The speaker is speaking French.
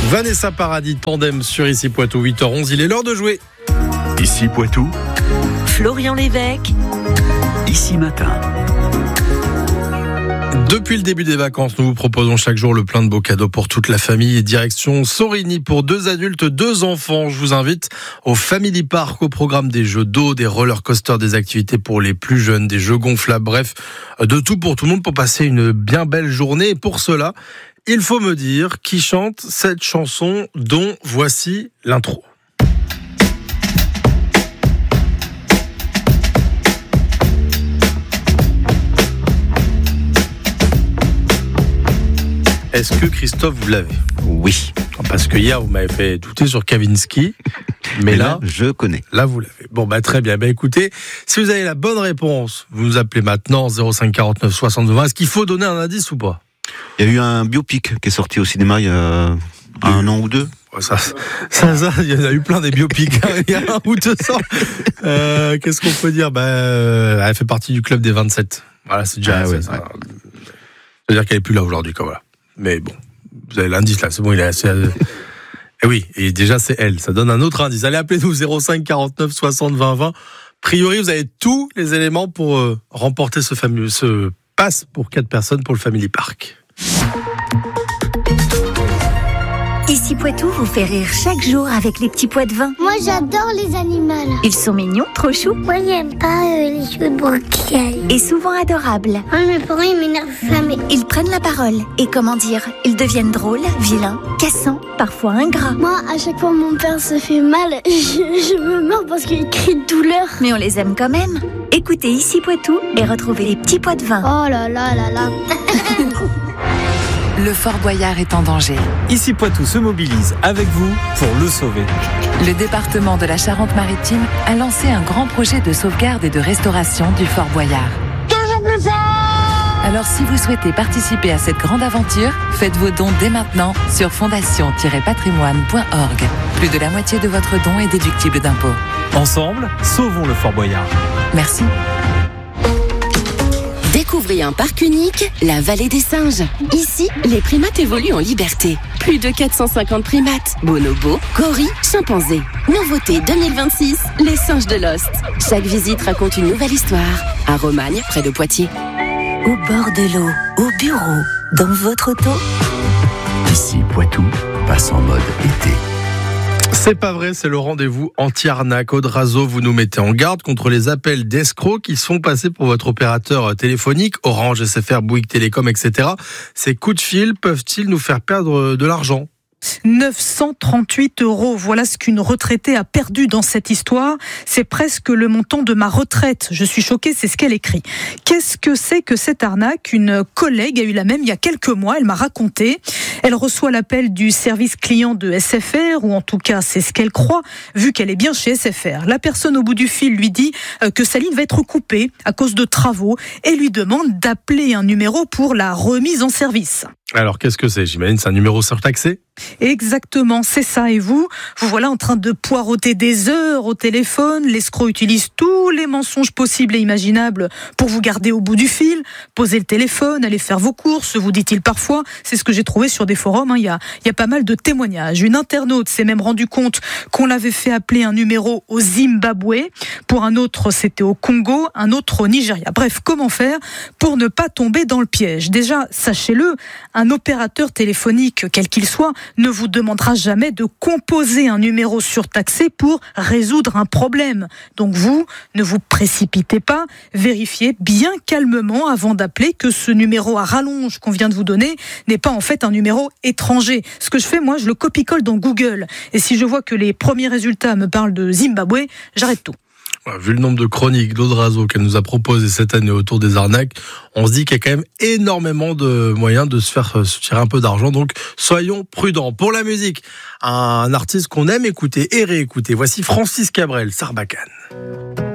Vanessa Paradis, Tandem sur Ici Poitou, 8h11, il est l'heure de jouer. Ici Poitou, Florian Lévesque, Ici Matin. Depuis le début des vacances, nous vous proposons chaque jour le plein de beaux cadeaux pour toute la famille et direction Sorigny pour 2 adultes, 2 enfants. Je vous invite au Family Park, au programme des jeux d'eau, des roller coasters, des activités pour les plus jeunes, des jeux gonflables, bref, de tout pour tout le monde pour passer une bien belle journée. Et pour cela, il faut me dire qui chante cette chanson dont voici l'intro. Est-ce que Christophe, vous l'avez ? Oui. Parce que hier, vous m'avez fait douter sur Kavinsky. Mais là, je connais. Là, vous l'avez. Bon, très bien. Écoutez, si vous avez la bonne réponse, vous nous appelez maintenant 05 49 60 20. Est-ce qu'il faut donner un indice ou pas ? Il y a eu un biopic qui est sorti au cinéma il y a 1 an ou 2. Ça, il y en a eu plein des biopics. Il y a 1 ou 2 ans. Qu'est-ce qu'on peut dire ? Elle fait partie du club des 27. Voilà, c'est déjà ça. C'est-à-dire qu'elle est plus là aujourd'hui, quoi. Voilà. Mais bon, vous avez l'indice là, c'est bon, il est assez... Et oui, et déjà c'est elle, ça donne un autre indice. Allez, appelez-nous 05 49 60 20 20. A priori, vous avez tous les éléments pour remporter ce pass pour 4 personnes pour le Family Park. Ici Poitou vous fait rire chaque jour avec les petits pois de vin. Moi j'adore les animaux. Ils sont mignons, trop choux. Moi j'aime pas les jeux de broquial. Et souvent adorables. Mes parents ils m'énervent jamais. Ils prennent la parole. Et comment dire, ils deviennent drôles, vilains, cassants, parfois ingrats. Moi à chaque fois mon père se fait mal, je me meurs parce qu'il crie de douleur. Mais on les aime quand même. Écoutez Ici Poitou et retrouvez les petits pois de vin. Oh là là là là. Le Fort Boyard est en danger. Ici Poitou se mobilise avec vous pour le sauver. Le département de la Charente-Maritime a lancé un grand projet de sauvegarde et de restauration du Fort Boyard. Toujours plus fort. Alors si vous souhaitez participer à cette grande aventure, faites vos dons dès maintenant sur fondation-patrimoine.org. Plus de la moitié de votre don est déductible d'impôts. Ensemble, sauvons le Fort Boyard. Merci. Découvrez un parc unique, la Vallée des Singes. Ici, les primates évoluent en liberté. Plus de 450 primates, bonobos, gorilles, chimpanzés. Nouveauté 2026, les singes de Lost. Chaque visite raconte une nouvelle histoire. À Romagne, près de Poitiers. Au bord de l'eau, au bureau, dans votre auto. Ici Poitou passe en mode été. C'est pas vrai, c'est le rendez-vous anti-arnaque. Aude Razo, vous nous mettez en garde contre les appels d'escrocs qui sont passés pour votre opérateur téléphonique, Orange, SFR, Bouygues Télécom, etc. Ces coups de fil peuvent-ils nous faire perdre de l'argent ? 938 €. Voilà ce qu'une retraitée a perdu dans cette histoire. C'est presque le montant de ma retraite. Je suis choquée, c'est ce qu'elle écrit. Qu'est-ce que c'est que cette arnaque ? Une collègue a eu la même il y a quelques mois. Elle m'a raconté. Elle reçoit l'appel du service client de SFR, ou en tout cas, c'est ce qu'elle croit, vu qu'elle est bien chez SFR. La personne au bout du fil lui dit que sa ligne va être coupée à cause de travaux et lui demande d'appeler un numéro pour la remise en service. Alors, qu'est-ce que c'est ? J'imagine c'est un numéro surtaxé ? Exactement, c'est ça. Et vous voilà en train de poireauter des heures au téléphone. L'escroc utilise tous les mensonges possibles et imaginables pour vous garder au bout du fil. Posez le téléphone, allez faire vos courses, vous dit-il parfois. C'est ce que j'ai trouvé sur des forums. Il y a pas mal de témoignages. Une internaute s'est même rendu compte qu'on l'avait fait appeler un numéro au Zimbabwe. Pour un autre, c'était au Congo, un autre au Nigeria. Bref, comment faire pour ne pas tomber dans le piège ? Déjà, sachez-le, un opérateur téléphonique, quel qu'il soit, ne vous demandera jamais de composer un numéro surtaxé pour résoudre un problème. Donc vous, ne vous précipitez pas, vérifiez bien calmement avant d'appeler que ce numéro à rallonge qu'on vient de vous donner n'est pas en fait un numéro étranger. Ce que je fais, moi, je le copie-colle dans Google. Et si je vois que les premiers résultats me parlent de Zimbabwe, j'arrête tout. Vu le nombre de chroniques d'Aude Razo qu'elle nous a proposées cette année autour des arnaques, on se dit qu'il y a quand même énormément de moyens de se tirer un peu d'argent. Donc, soyons prudents. Pour la musique, un artiste qu'on aime écouter et réécouter. Voici Francis Cabrel, Sarbacane.